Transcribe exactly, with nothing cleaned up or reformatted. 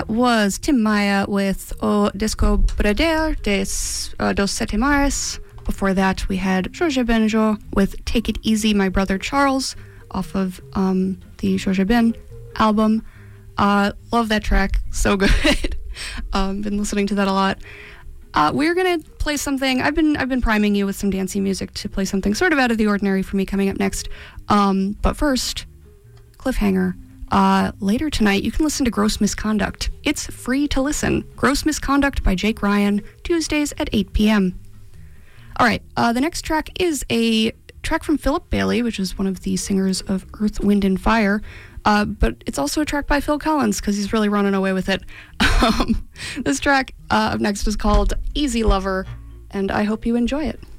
That was Tim Maya with O Disco Brader des, uh, dos Sete Mares. Before that, we had Jorge Benjo with Take It Easy, My Brother Charles, off of um, the Jorge Ben album. Uh, love that track. So good. um, been listening to that a lot. Uh, we're gonna play something. I've been I've been priming you with some dancey music to play something sort of out of the ordinary for me coming up next. Um, but first, cliffhanger. Uh, later tonight, you can listen to Gross Misconduct. It's free to listen. Gross Misconduct by Jake Ryan, Tuesdays at eight p.m. All right, uh, the next track is a track from Philip Bailey, which is one of the singers of Earth, Wind, and Fire. Uh, but it's also a track by Phil Collins, because he's really running away with it. Um, this track uh, up next is called Easy Lover, and I hope you enjoy it.